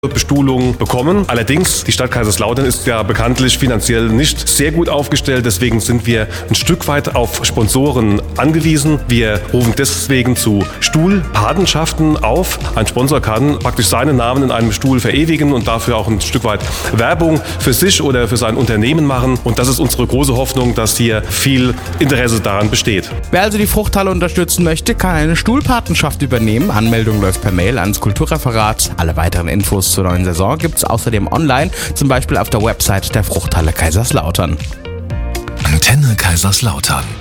Bestuhlung bekommen. Allerdings, die Stadt Kaiserslautern ist ja bekanntlich finanziell nicht sehr gut aufgestellt. Deswegen sind wir ein Stück weit auf Sponsoren angewiesen. Wir rufen deswegen zu Stuhlpatenschaften auf. Ein Sponsor kann praktisch seinen Namen in einem Stuhl verewigen und dafür auch ein Stück weit Werbung für sich oder für sein Unternehmen machen. Und das ist unsere große Hoffnung, dass hier viel Interesse daran besteht. Wer also die Fruchthalle unterstützen möchte, kann eine Stuhlpatenschaft übernehmen. Anmeldung läuft per Mail ans Kulturreferat. Alle weiteren Infos zur neuen Saison gibt es außerdem online, zum Beispiel auf der Website der Fruchthalle Kaiserslautern. Antenne Kaiserslautern.